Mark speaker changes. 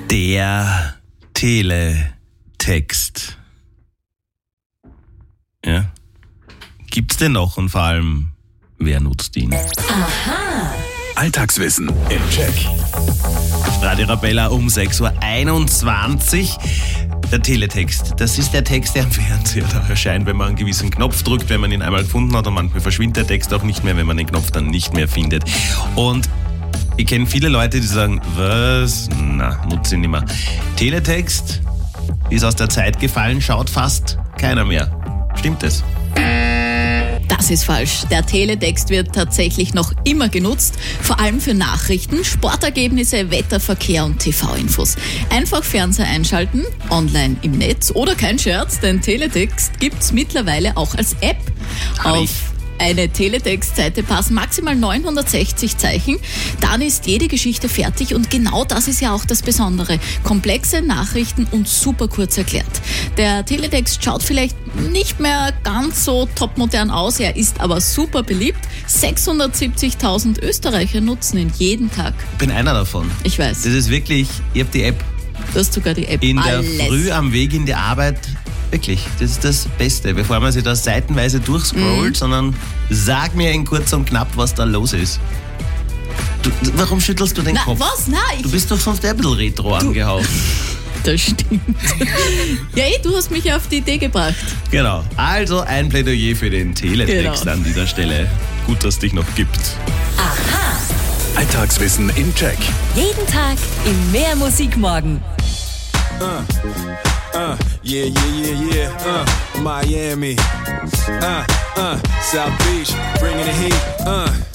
Speaker 1: Der Teletext. Ja. Gibt's den noch und vor allem, wer nutzt ihn?
Speaker 2: Aha.
Speaker 3: Alltagswissen im Check.
Speaker 1: Radio Arabella um 6.21 Uhr. Der Teletext, das ist der Text, der am Fernseher da erscheint, wenn man einen gewissen Knopf drückt, wenn man ihn einmal gefunden hat, und manchmal verschwindet der Text auch nicht mehr, wenn man den Knopf dann nicht mehr findet. Und ich kenne viele Leute, die sagen, was? Na, nutze ich nicht mehr. Teletext ist aus der Zeit gefallen, schaut fast keiner mehr. Stimmt es?
Speaker 2: Das ist falsch. Der Teletext wird tatsächlich noch immer genutzt, vor allem für Nachrichten, Sportergebnisse, Wetter, Verkehr und TV-Infos. Einfach Fernseher einschalten, online im Netz oder kein Scherz, denn Teletext gibt's mittlerweile auch als App. Auf eine Teletext-Seite passen maximal 960 Zeichen. Dann ist jede Geschichte fertig und genau das ist ja auch das Besondere. Komplexe Nachrichten und super kurz erklärt. Der Teletext schaut vielleicht nicht mehr ganz so topmodern aus, er ist aber super beliebt. 670.000 Österreicher nutzen ihn jeden Tag.
Speaker 1: Ich bin einer davon.
Speaker 2: Ich weiß.
Speaker 1: Das ist wirklich, ich habe die App
Speaker 2: Du hast sogar die App.
Speaker 1: in der Früh am Weg in die Arbeit. Wirklich, das ist das Beste, bevor man sich da seitenweise durchscrollt, sondern sag mir in kurz und knapp, was da los ist. Warum schüttelst du den Kopf?
Speaker 2: Was? Nein,
Speaker 1: Du bist doch sonst ein bisschen retro angehaucht.
Speaker 2: das stimmt. Ja, du hast mich auf die Idee gebracht.
Speaker 1: Genau, also ein Plädoyer für den Teletext
Speaker 2: Genau.
Speaker 1: an dieser Stelle. Gut, dass es dich noch gibt.
Speaker 2: Aha.
Speaker 3: Alltagswissen im Check.
Speaker 4: Jeden Tag im Mehr Musik morgen.
Speaker 5: Miami, South Beach, bringing the heat,